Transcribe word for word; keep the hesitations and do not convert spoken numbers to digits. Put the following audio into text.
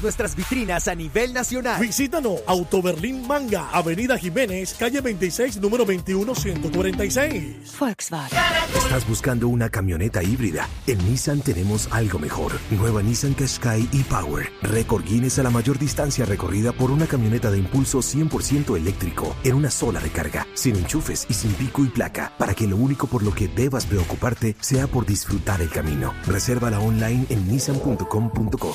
nuestras vitrinas a nivel nacional. Visítanos, Auto Berlín Manga, Avenida Jiménez, calle veintiséis, número veintiuno, ciento cuarenta y seis. Volkswagen. ¿Estás buscando una camioneta híbrida? En Nissan tenemos algo mejor. Nueva Nissan Qashqai e-Power. Récord Guinness a la mayor distancia recorrida por una camioneta de impulso cien por ciento eléctrico en una sola recarga, sin enchufes y sin pico y placa, para que lo único por lo que debas preocuparte sea por disfrutar el camino. Resérvala online en nissan punto com punto co.